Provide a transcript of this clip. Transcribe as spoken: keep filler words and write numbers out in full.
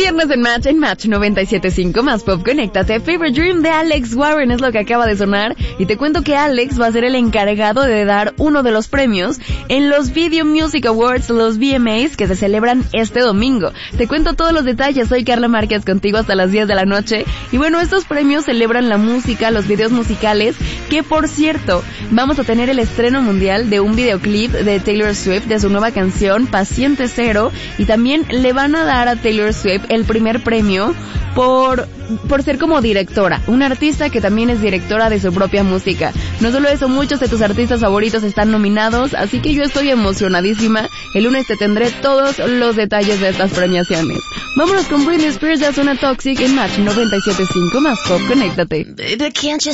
viernes en Match, en Match noventa y siete punto cinco, más pop, conéctate. Favorite Dream de Alex Warren es lo que acaba de sonar. Y te cuento que Alex va a ser el encargado de dar uno de los premios en los Video Music Awards, los V M As, que se celebran este domingo. Te cuento todos los detalles. Soy Carla Márquez contigo hasta las diez de la noche. Y bueno, estos premios celebran la música, los videos musicales, que por cierto, vamos a tener el estreno mundial de un videoclip de Taylor Swift de su nueva canción Paciente Cero, y también le van a dar a Taylor Swift el primer premio por por ser como directora, una artista que también es directora de su propia música. No solo eso, muchos de tus artistas favoritos están nominados, así que yo estoy emocionadísima. El lunes te tendré todos los detalles de estas premiaciones. Vámonos con Britney Spears, ya suena Toxic en Match noventa y siete punto cinco, más pop, conéctate. Baby, can't you